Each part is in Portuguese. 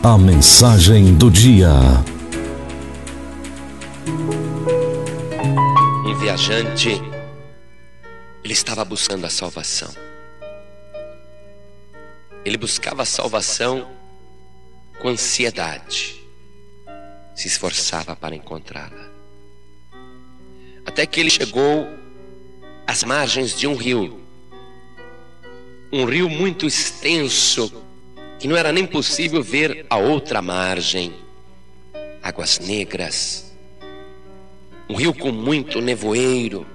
A mensagem do dia. Um viajante, ele estava buscando a salvação. Ele buscava a salvação com ansiedade, se esforçava para encontrá-la. Até que ele chegou às margens de um rio muito extenso, que não era nem possível ver a outra margem. Águas negras, um rio com muito nevoeiro.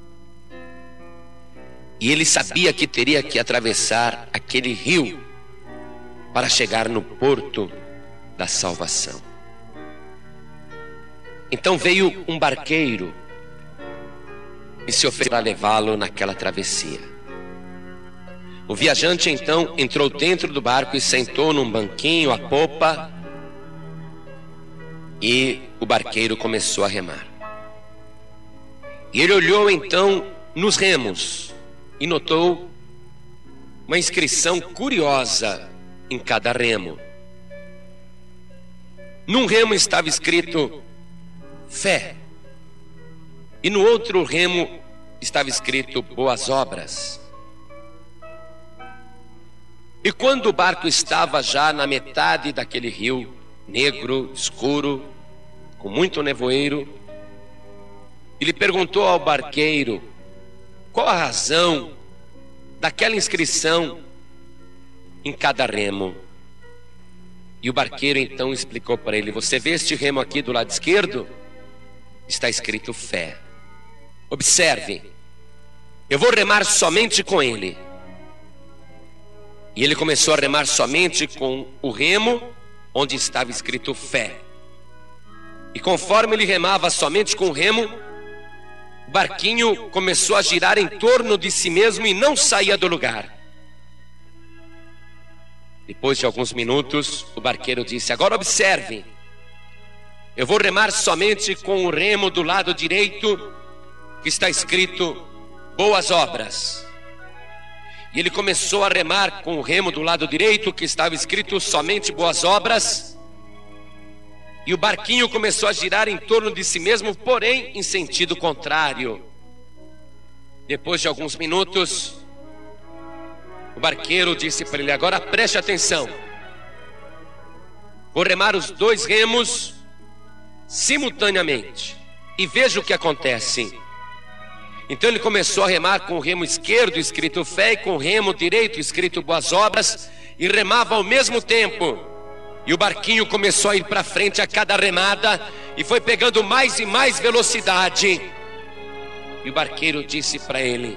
E ele sabia que teria que atravessar aquele rio para chegar no porto da salvação. Então veio um barqueiro e se ofereceu para levá-lo naquela travessia. O viajante então entrou dentro do barco e sentou num banquinho à popa, e o barqueiro começou a remar. E ele olhou então nos remos e notou uma inscrição curiosa em cada remo. Num remo estava escrito fé, e no outro remo estava escrito boas obras. E quando o barco estava já na metade daquele rio negro, escuro, com muito nevoeiro, ele perguntou ao barqueiro qual a razão daquela inscrição em cada remo. E o barqueiro então explicou para ele: você vê este remo aqui do lado esquerdo? Está escrito fé. Observe, eu vou remar somente com ele. E ele começou a remar somente com o remo onde estava escrito fé. E conforme ele remava somente com o remo, o barquinho começou a girar em torno de si mesmo e não saía do lugar. Depois de alguns minutos, o barqueiro disse: agora observe, eu vou remar somente com o remo do lado direito, que está escrito boas obras. E ele começou a remar com o remo do lado direito, que estava escrito somente boas obras. E o barquinho começou a girar em torno de si mesmo, porém em sentido contrário. Depois de alguns minutos, o barqueiro disse para ele: agora preste atenção, vou remar os dois remos simultaneamente e veja o que acontece. Então ele começou a remar com o remo esquerdo escrito fé e com o remo direito escrito boas obras, e remava ao mesmo tempo. E o barquinho começou a ir para frente a cada remada e foi pegando mais e mais velocidade. E o barqueiro disse para ele: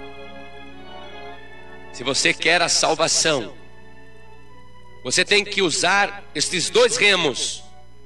se você quer a salvação, você tem que usar estes dois remos,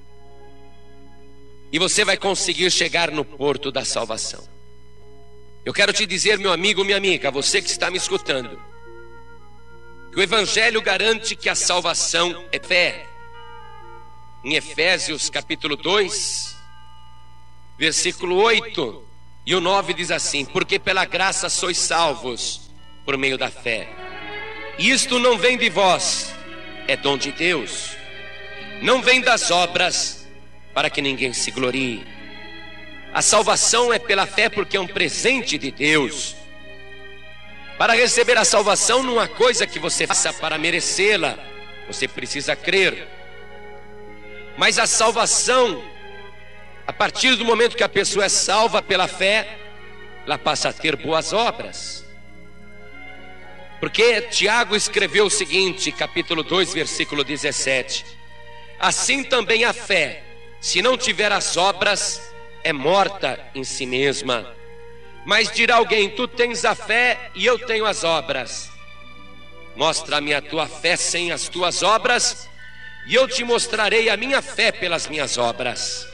e você vai conseguir chegar no porto da salvação. Eu quero te dizer, meu amigo, minha amiga, você que está me escutando, que o Evangelho garante que a salvação é fé. Em Efésios capítulo 2, versículo 8 e o 9 diz assim: porque pela graça sois salvos por meio da fé. E isto não vem de vós, é dom de Deus. Não vem das obras, para que ninguém se glorie. A salvação é pela fé, porque é um presente de Deus. Para receber a salvação não há coisa que você faça para merecê-la, você precisa crer. Mas a salvação, a partir do momento que a pessoa é salva pela fé, ela passa a ter boas obras. Porque Tiago escreveu o seguinte, capítulo 2, versículo 17: assim também a fé, se não tiver as obras, é morta em si mesma. Mas dirá alguém: tu tens a fé e eu tenho as obras. Mostra-me a tua fé sem as tuas obras, e eu te mostrarei a minha fé pelas minhas obras.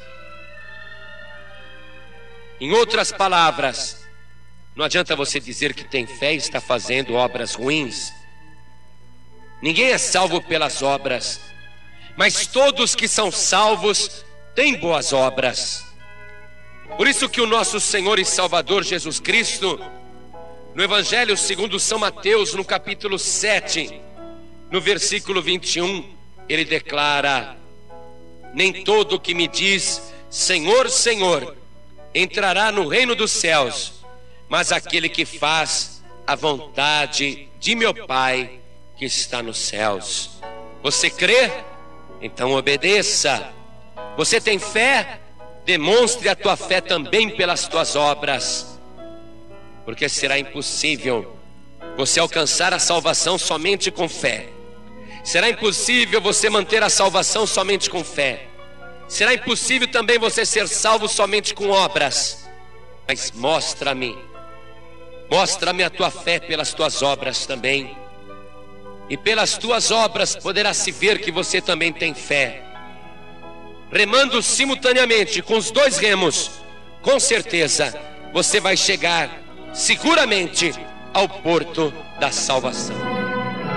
Em outras palavras, não adianta você dizer que tem fé e está fazendo obras ruins. Ninguém é salvo pelas obras, mas todos que são salvos têm boas obras. Por isso que o nosso Senhor e Salvador Jesus Cristo, no Evangelho segundo São Mateus, no capítulo 7, no versículo 21, ele declara: nem todo que me diz Senhor, Senhor entrará no reino dos céus, mas aquele que faz a vontade de meu Pai que está nos céus. Você crê? Então obedeça. Você tem fé? Demonstre a tua fé também pelas tuas obras, porque será impossível você alcançar a salvação somente com fé. Será impossível você manter a salvação somente com fé. Será impossível também você ser salvo somente com obras. Mas mostra-me a tua fé pelas tuas obras também. E pelas tuas obras poderá se ver que você também tem fé. Remando simultaneamente com os dois remos, com certeza você vai chegar seguramente ao porto da salvação.